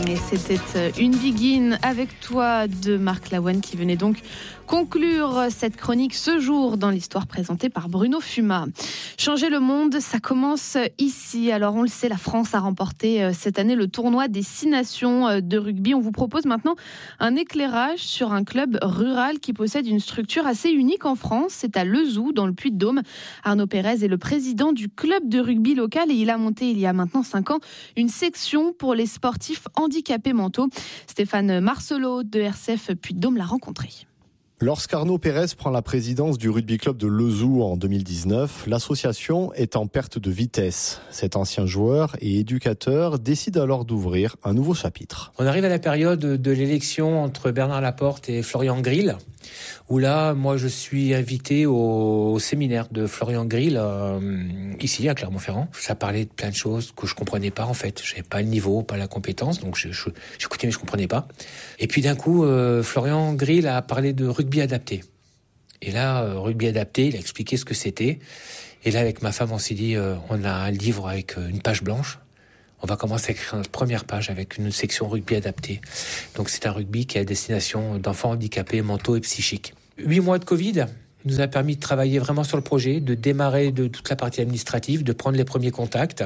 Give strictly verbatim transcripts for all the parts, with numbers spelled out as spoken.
Et c'était une begin avec toi de Marc Lavoine qui venait donc conclure cette chronique ce jour dans l'histoire présentée par Bruno Fumat. Changer le monde, ça commence ici. Alors on le sait, la France a remporté cette année le tournoi des six nations de rugby. On vous propose maintenant un éclairage sur un club rural qui possède une structure assez unique en France. C'est à Lezoux, dans le Puy-de-Dôme. Arnaud Pérez est le président du club de rugby local et il a monté il y a maintenant cinq ans une section pour les sportifs handicapés mentaux. Stéphane Marcelot de R C F Puy-de-Dôme l'a rencontré. Lorsqu'Arnaud Pérez prend la présidence du rugby club de Lezoux en deux mille dix-neuf, l'association est en perte de vitesse. Cet ancien joueur et éducateur décide alors d'ouvrir un nouveau chapitre. On arrive à la période de l'élection entre Bernard Laporte et Florian Grill, où là, moi, je suis invité au, au séminaire de Florian Grill, euh, ici, à Clermont-Ferrand. Ça parlait de plein de choses que je comprenais pas, en fait. J'avais pas le niveau, pas la compétence, donc je, je, j'écoutais, mais je comprenais pas. Et puis, d'un coup, euh, Florian Grill a parlé de rugby adapté. Et là, euh, rugby adapté, il a expliqué ce que c'était. Et là, avec ma femme, on s'est dit, euh, on a un livre avec euh, une page blanche. On va commencer à écrire notre première page avec une section rugby adaptée. Donc c'est un rugby qui est à destination d'enfants handicapés mentaux et psychiques. Huit mois de Covid nous a permis de travailler vraiment sur le projet, de démarrer de toute la partie administrative, de prendre les premiers contacts.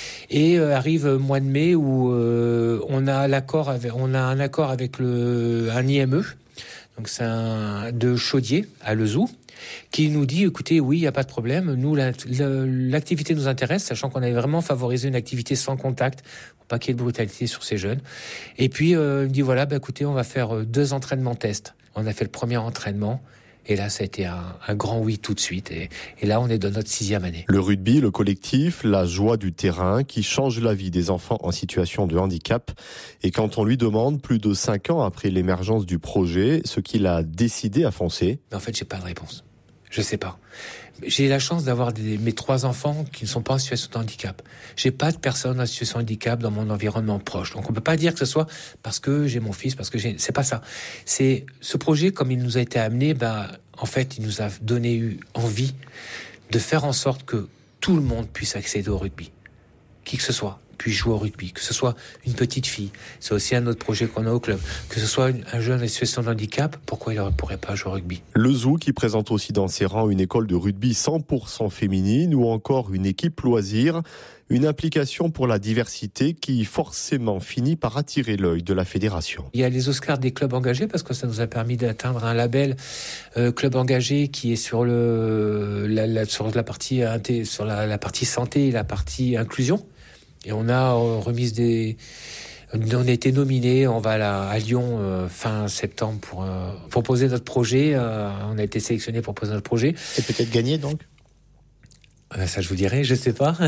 Et euh, arrive le mois de mai où euh, on a l'accord avec, on a un accord avec le un I M E. Donc c'est un de Chaudier à Lezoux, qui nous dit, écoutez, oui, il n'y a pas de problème, nous, la, la, l'activité nous intéresse, sachant qu'on avait vraiment favorisé une activité sans contact, pour pas qu'il y ait de brutalité sur ces jeunes. Et puis, euh, il me dit, voilà, bah, écoutez, on va faire deux entraînements tests. On a fait le premier entraînement, et là, ça a été un, un grand oui tout de suite. Et, et là, on est dans notre sixième année. Le rugby, le collectif, la joie du terrain qui change la vie des enfants en situation de handicap. Et quand on lui demande, plus de cinq ans après l'émergence du projet, ce qu'il a décidé à foncer. Mais en fait, j'ai pas de réponse. Je sais pas. J'ai la chance d'avoir des, mes trois enfants qui ne sont pas en situation de handicap. J'ai pas de personnes en situation de handicap dans mon environnement proche. Donc on peut pas dire que ce soit parce que j'ai mon fils, parce que j'ai, c'est pas ça. C'est ce projet, comme il nous a été amené, bah, en fait, il nous a donné eu envie de faire en sorte que tout le monde puisse accéder au rugby. Qui que ce soit puisse jouer au rugby, que ce soit une petite fille, c'est aussi un autre projet qu'on a au club, que ce soit un jeune en situation de handicap, pourquoi il ne pourrait pas jouer au rugby ? Lezoux qui présente aussi dans ses rangs une école de rugby cent pour cent féminine ou encore une équipe loisir, une implication pour la diversité qui forcément finit par attirer l'œil de la fédération. Il y a les Oscars des clubs engagés parce que ça nous a permis d'atteindre un label euh, club engagé qui est sur le la, la sur la partie sur la, la partie santé et la partie inclusion. Et on a remis des... On a été nominés, on va à, la, à Lyon euh, fin septembre pour euh, proposer notre projet. Euh, on a été sélectionnés pour proposer notre projet. Et peut-être gagner donc euh, Ça je vous dirai, je sais pas.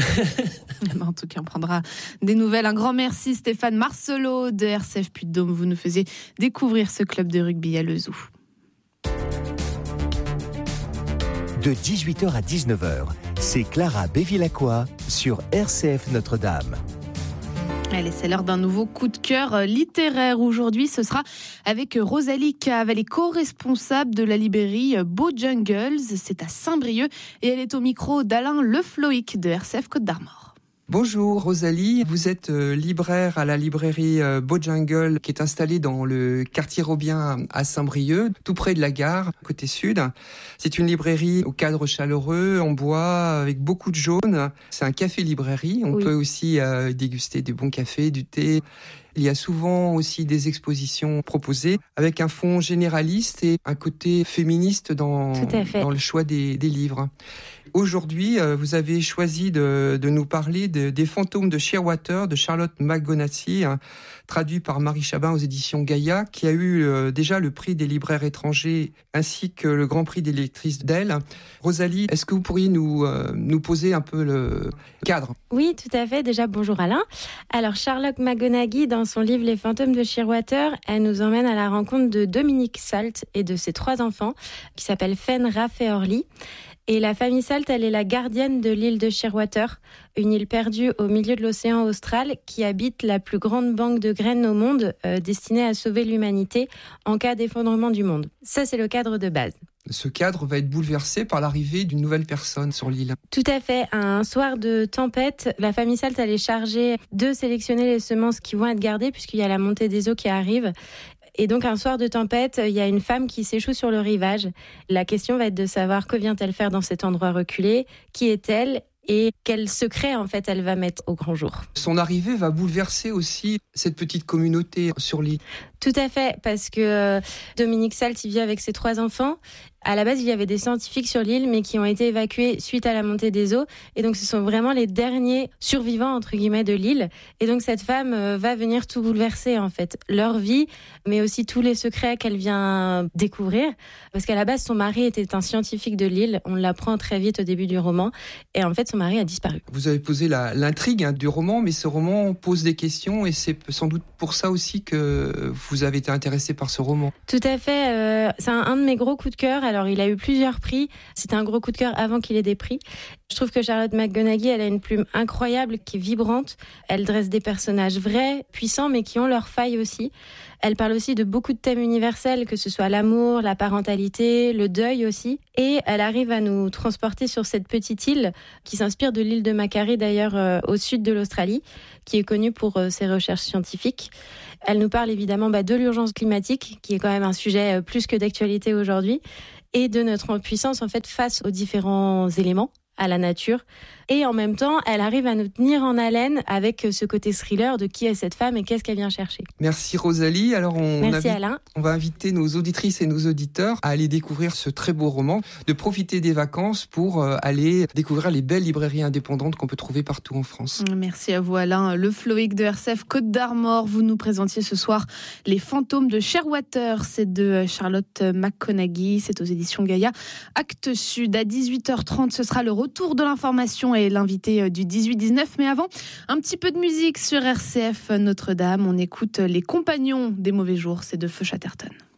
En tout cas, on prendra des nouvelles. Un grand merci Stéphane Marcelot de R C F Puy-de-Dôme. Vous nous faisiez découvrir ce club de rugby à Lezoux. De dix-huit heures à dix-neuf heures, c'est Clara Bévilacqua sur R C F Notre-Dame. Allez, c'est l'heure d'un nouveau coup de cœur littéraire. Aujourd'hui, ce sera avec Rosalie Cave. Elle est co-responsable de la librairie Beau Jungles. C'est à Saint-Brieuc et elle est au micro d'Alain Lefloïc de R C F Côte d'Armor. Bonjour Rosalie, vous êtes euh, libraire à la librairie euh, Beau Jungle qui est installée dans le quartier Robien à Saint-Brieuc, tout près de la gare, côté sud. C'est une librairie au cadre chaleureux, en bois, avec beaucoup de jaune. C'est un café-librairie, on oui. peut aussi euh, déguster du bon café, du thé. Il y a souvent aussi des expositions proposées avec un fond généraliste et un côté féministe dans, dans le choix des, des livres. Aujourd'hui, vous avez choisi de, de nous parler de, des fantômes de Shearwater de Charlotte McGonaghy, hein, traduit par Marie Chabin aux éditions Gaïa, qui a eu euh, déjà le prix des libraires étrangers ainsi que le grand prix des lectrices d'Elle. Rosalie, est-ce que vous pourriez nous, euh, nous poser un peu le cadre ? Oui, tout à fait. Déjà, bonjour Alain. Alors, Charlotte McGonaghy, dans son livre Les fantômes de Shearwater, elle nous emmène à la rencontre de Dominique Salt et de ses trois enfants, qui s'appellent Fen, Raph et Orly. Et la famille Salt, elle est la gardienne de l'île de Shearwater, une île perdue au milieu de l'océan austral qui habite la plus grande banque de graines au monde, euh, destinée à sauver l'humanité en cas d'effondrement du monde. Ça, c'est le cadre de base. Ce cadre va être bouleversé par l'arrivée d'une nouvelle personne sur l'île. Tout à fait. Un soir de tempête, la famille Salt elle est chargée de sélectionner les semences qui vont être gardées puisqu'il y a la montée des eaux qui arrive. Et donc un soir de tempête, il y a une femme qui s'échoue sur le rivage. La question va être de savoir que vient-elle faire dans cet endroit reculé, qui est-elle et quel secret en fait elle va mettre au grand jour. Son arrivée va bouleverser aussi cette petite communauté sur l'île. Tout à fait, parce que Dominique Salt il vit avec ses trois enfants. À la base, il y avait des scientifiques sur l'île, mais qui ont été évacués suite à la montée des eaux. Et donc, ce sont vraiment les derniers survivants, entre guillemets, de l'île. Et donc, cette femme euh, va venir tout bouleverser, en fait. Leur vie, mais aussi tous les secrets qu'elle vient découvrir. Parce qu'à la base, son mari était un scientifique de l'île. On l'apprend très vite au début du roman. Et en fait, son mari a disparu. Vous avez posé la, l'intrigue hein, du roman, mais ce roman pose des questions. Et c'est sans doute pour ça aussi que vous avez été intéressé par ce roman. Tout à fait. Euh, c'est un, un de mes gros coups de cœur. Alors, il a eu plusieurs prix. C'était un gros coup de cœur avant qu'il ait des prix. Je trouve que Charlotte McGonaghy, elle a une plume incroyable qui est vibrante. Elle dresse des personnages vrais, puissants, mais qui ont leurs failles aussi. Elle parle aussi de beaucoup de thèmes universels, que ce soit l'amour, la parentalité, le deuil aussi. Et elle arrive à nous transporter sur cette petite île qui s'inspire de l'île de Macquarie, d'ailleurs, euh, au sud de l'Australie, qui est connue pour euh, ses recherches scientifiques. Elle nous parle évidemment bah, de l'urgence climatique, qui est quand même un sujet euh, plus que d'actualité aujourd'hui, et de notre impuissance en fait face aux différents éléments, à la nature. Et en même temps, elle arrive à nous tenir en haleine avec ce côté thriller de qui est cette femme et qu'est-ce qu'elle vient chercher. Merci Rosalie. Alors on, Merci invite, Alain. On va inviter nos auditrices et nos auditeurs à aller découvrir ce très beau roman, de profiter des vacances pour aller découvrir les belles librairies indépendantes qu'on peut trouver partout en France. Merci à vous Alain. Le Floïc de R C F Côte d'Armor, vous nous présentiez ce soir Les fantômes de Sherwater. C'est de Charlotte McGonaghy, c'est aux éditions Gaïa. Actes Sud, à dix-huit heures trente, ce sera le retour de l'information et l'invité du dix-huit dix-neuf. Mais avant, un petit peu de musique sur R C F Notre-Dame. On écoute Les Compagnons des mauvais jours, c'est de Feu Chatterton.